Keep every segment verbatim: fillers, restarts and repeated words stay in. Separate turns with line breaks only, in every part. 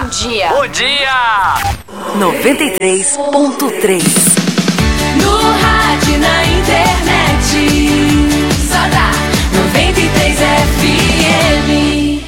Bom dia.
Bom dia.
noventa e três ponto três.
No rádio, na internet, só dá noventa e três F M.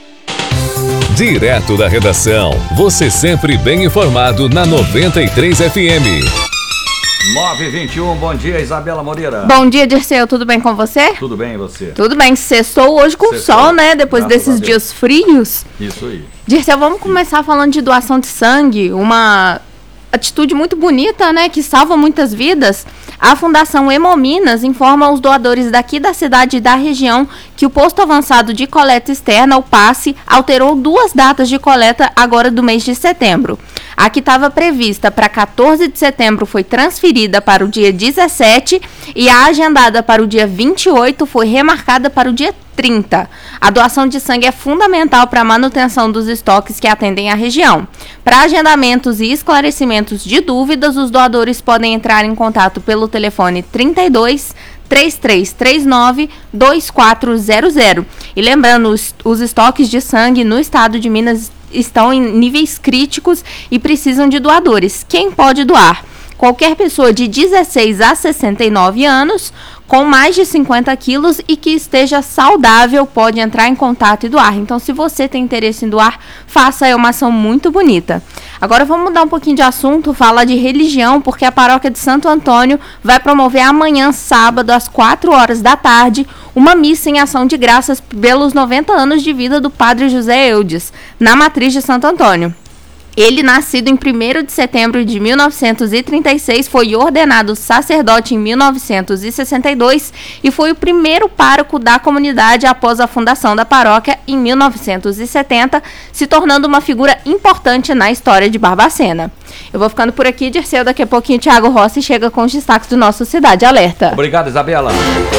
Direto da redação, você sempre bem informado na noventa e três F M.
nove e vinte e um, bom dia, Isabela Moreira.
Bom dia, Dirceu, tudo bem com você?
Tudo bem, e você?
Tudo bem, sextou hoje com
Sextou.
sol, né? Depois
Graças
desses dias frios.
Isso aí.
Dirceu, vamos começar falando de doação de sangue, uma atitude muito bonita, né, que salva muitas vidas. A Fundação Hemominas informa aos doadores daqui da cidade e da região que o posto avançado de coleta externa, o PASSE, alterou duas datas de coleta agora do mês de setembro. A que estava prevista para quatorze de setembro foi transferida para o dia dezessete e a agendada para o dia vinte e oito foi remarcada para o dia trinta. A doação de sangue é fundamental para a manutenção dos estoques que atendem a região. Para agendamentos e esclarecimentos de dúvidas, os doadores podem entrar em contato pelo telefone trinta e dois, três três três nove, dois quatro zero zero. E lembrando, os, os estoques de sangue no estado de Minas estão em níveis críticos e precisam de doadores. Quem pode doar? Qualquer pessoa de dezesseis a sessenta e nove anos, com mais de cinquenta quilos e que esteja saudável, pode entrar em contato e doar. Então, se você tem interesse em doar, faça, é uma ação muito bonita. Agora vamos mudar um pouquinho de assunto, falar de religião, porque a paróquia de Santo Antônio vai promover amanhã, sábado, às quatro horas da tarde, uma missa em ação de graças pelos noventa anos de vida do padre José Eudes, na matriz de Santo Antônio. Ele, nascido em primeiro de setembro de mil novecentos e trinta e seis, foi ordenado sacerdote em mil novecentos e sessenta e dois e foi o primeiro pároco da comunidade após a fundação da paróquia em mil novecentos e setenta, se tornando uma figura importante na história de Barbacena. Eu vou ficando por aqui, Dirceu. Daqui a pouquinho o Thiago Rossi chega com os destaques do nosso Cidade Alerta.
Obrigado, Isabela.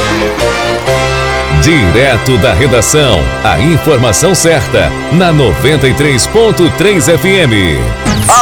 Direto da redação, a informação certa, na noventa e três ponto três F M.